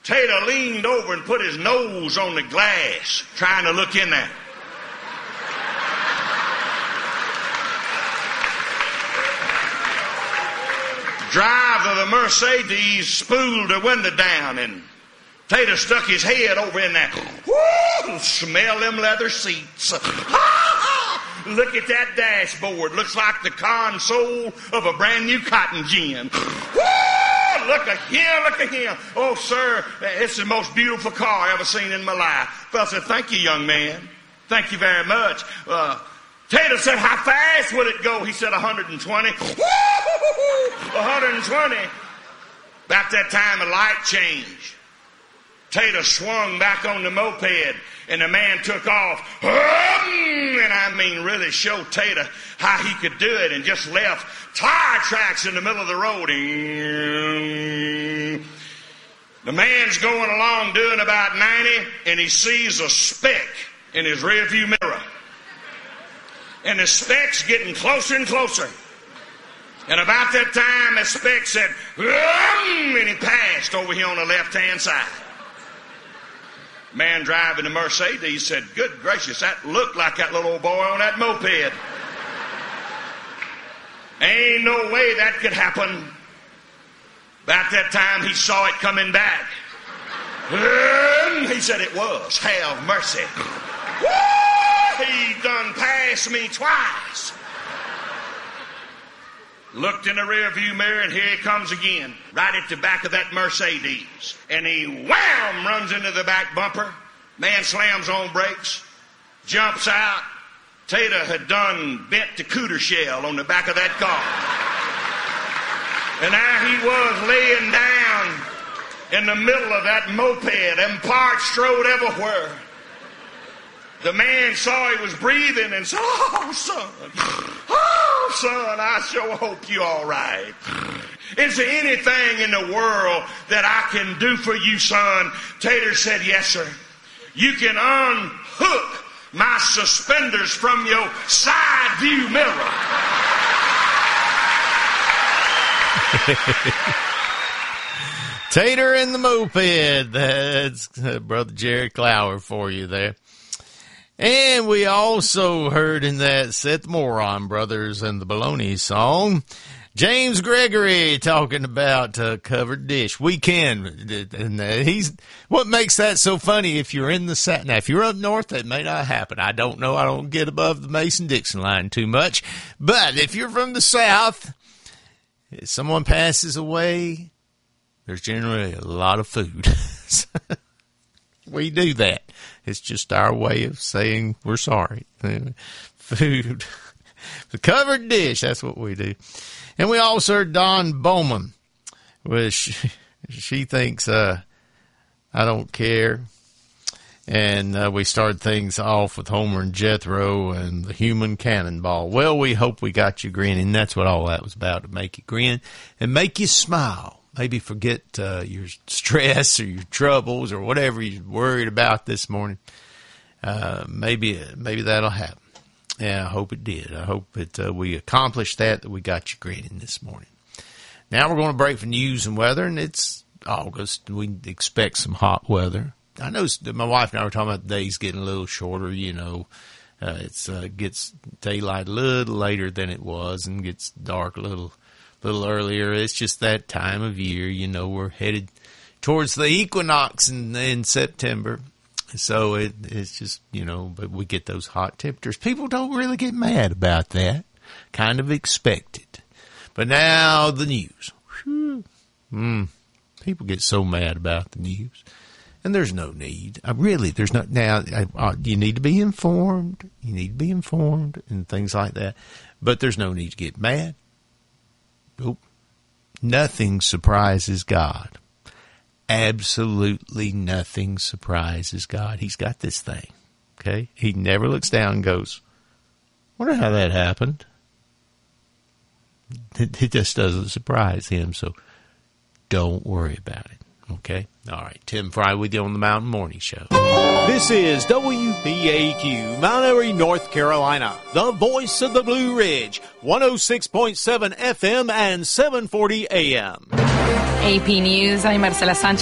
Tater leaned over and put his nose on the glass, trying to look in there. Driver of the Mercedes spooled the window down, and Tater stuck his head over in there. Woo! Smell them leather seats. Look at that dashboard. Looks like the console of a brand new cotton gin. Woo! Look at him, look at him. Oh, sir, it's the most beautiful car I ever seen in my life. Fellow said, thank you, young man. Thank you very much. Tater said, how fast would it go? He said, 120. 120. About that time, a light changed. Tater swung back on the moped, and the man took off. And I mean, really showed Tater how he could do it, and just left tire tracks in the middle of the road. The man's going along doing about 90, and he sees a speck in his rearview mirror. And the speck's getting closer and closer. And about that time, the speck said, and he passed over here on the left-hand side. Man driving the Mercedes said, good gracious, that looked like that little old boy on that moped. Ain't no way that could happen. About that time, he saw it coming back. He said it was. Have mercy. Woo! He done passed me twice. Looked in the rearview mirror, and here he comes again, right at the back of that Mercedes. And he wham, runs into the back bumper. Man slams on brakes, jumps out. Tater had done bent the cooter shell on the back of that car. And now he was laying down in the middle of that moped, and parts strode everywhere. The man saw he was breathing and said, oh, son, I sure hope you're all right. Is there anything in the world that I can do for you, son? Tater said, yes, sir. You can unhook my suspenders from your side view mirror. Tater and the moped. That's Brother Jerry Clower for you there. And we also heard in that Set the Moron Brothers and the Baloney song, James Gregory talking about covered dish. We can. And he's, what makes that so funny, if you're in the South, now if you're up north, that may not happen. I don't know. I don't get above the Mason-Dixon line too much. But if you're from the South, if someone passes away, there's generally a lot of food. We do that. It's just our way of saying we're sorry. Food. The covered dish, that's what we do. And we also heard Don Bowman, which she thinks I don't care. And we started things off with Homer and Jethro and the human cannonball. Well, we hope we got you grinning. That's what all that was about, to make you grin and make you smile. Maybe forget your stress or your troubles or whatever you're worried about this morning. Maybe that'll happen. Yeah, I hope it did. I hope that we accomplished that we got you grinning this morning. Now we're going to break for news and weather, and it's August. We expect some hot weather. I know my wife and I were talking about the days getting a little shorter, It's gets daylight a little later than it was and gets dark a little earlier. It's just that time of year, we're headed towards the equinox in September. So it's just, but we get those hot temperatures. People don't really get mad about that. Kind of expected. But now the news. People get so mad about the news. And there's no need. There's not. Now, you need to be informed. You need to be informed and things like that. But there's no need to get mad. Nope. Nothing surprises God. Absolutely nothing surprises God. He's got this thing. Okay? He never looks down and goes, wonder how that happened. It just doesn't surprise him. So don't worry about it. Okay? All right. Tim Fry with you on the Mountain Morning Show. This is WBAQ, Mount Airy, North Carolina, the voice of the Blue Ridge, 106.7 FM and 740 AM. AP News, I'm Marcela Sanchez.